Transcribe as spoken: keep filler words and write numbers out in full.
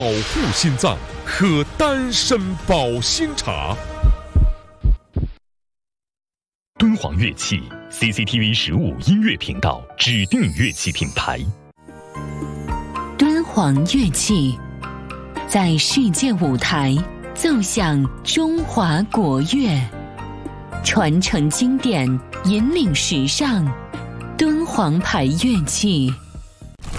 保护心脏，喝丹参保心茶。 敦煌乐器 C C T V 十五音乐频道指定乐器品牌。 敦煌乐器在世界舞台奏响中华国乐，传承经典，引领时尚。敦煌牌乐器。